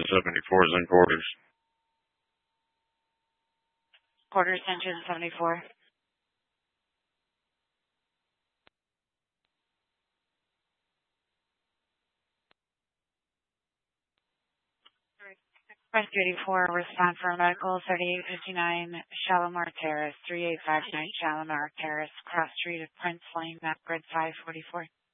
74s and quarters. Quarters, engine 74. Express 284, respond for medical 3859 Shalimar Terrace, 3859 Shalimar Terrace, cross street of Prince Lane, map grid 544.